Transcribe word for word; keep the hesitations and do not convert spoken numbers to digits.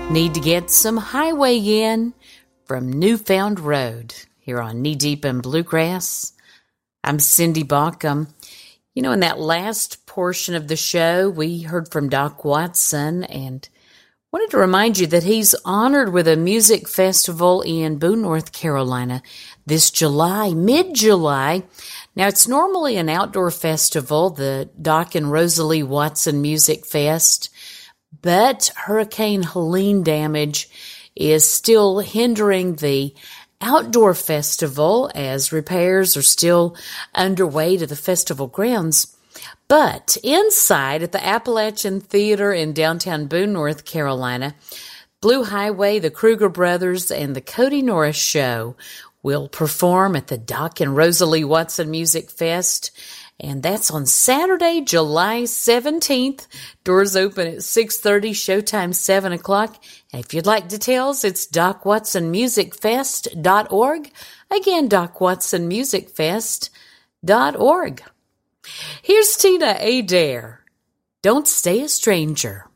Need to get some highway in from Newfound Road here on Knee Deep in Bluegrass. I'm Cindy Baucom. You know, in that last portion of the show, we heard from Doc Watson and wanted to remind you that he's honored with a music festival in Boone, North Carolina this July, mid-July. Now, it's normally an outdoor festival, the Doc and Rosalie Watson Music Fest, but Hurricane Helene damage is still hindering the outdoor festival as repairs are still underway to the festival grounds. But inside at the Appalachian Theater in downtown Boone, North Carolina, Blue Highway, the Kruger Brothers, and the Cody Norris Show will perform at the Doc and Rosalie Watson Music Fest. And that's on Saturday, July seventeenth. Doors open at six thirty, showtime seven o'clock. And if you'd like details, it's doc watson music fest dot org. Again, doc watson music fest dot org. Here's Tina Adair. Don't Stay a Stranger.